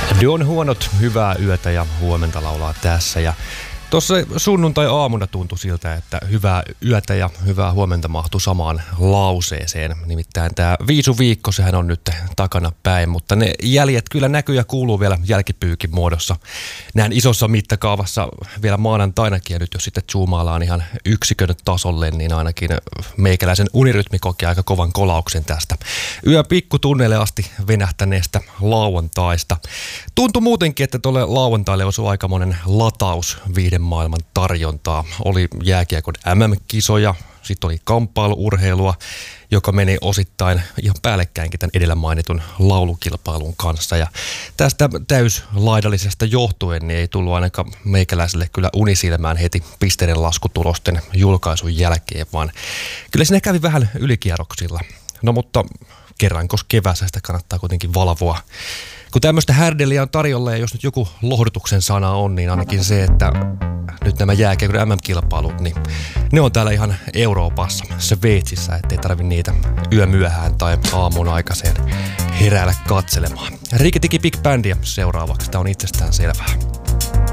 Don Huonot, hyvää yötä ja huomenta laulaa tässä. Ja tuossa sunnuntai-aamuna tuntui siltä, että hyvää yötä ja hyvää huomenta mahtui samaan lauseeseen. Nimittäin tämä viisuviikko, sehän on nyt takana päin, mutta ne jäljet kyllä näkyy ja kuuluu vielä jälkipyykin muodossa. Näin isossa mittakaavassa vielä maanantainakin, ja nyt jos sitten zoomaillaan ihan yksikön tasolle, niin ainakin meikäläisen unirytmi koki aika kovan kolauksen tästä yö pikkutunneille asti venähtäneestä lauantaista. Tuntui muutenkin, että tuolle lauantaille osui aikamoinen lataus viiden maailman tarjontaa. Oli jääkiekon MM-kisoja, sitten oli kamppailuurheilua, joka meni osittain ihan päällekkäinkin tämän edellä mainitun laulukilpailun kanssa. Ja tästä täyslaidallisesta johtuen niin ei tullut ainakaan meikäläiselle kyllä unisilmään heti pisteiden laskutulosten julkaisun jälkeen, vaan kyllä siinä kävi vähän ylikierroksilla. No mutta kerrankos keväässä sitä kannattaa kuitenkin valvoa. Kun tämmöistä härdeliä on tarjolla ja jos nyt joku lohdutuksen sana on, niin ainakin se, että nyt nämä jääkiekon MM-kilpailut, niin ne on täällä ihan Euroopassa, Sveitsissä, ettei tarvi niitä yömyöhään tai aamun aikaiseen heräällä katselemaan. Rikki Tikki Big Bandia seuraavaksi, tämä on itsestään selvää.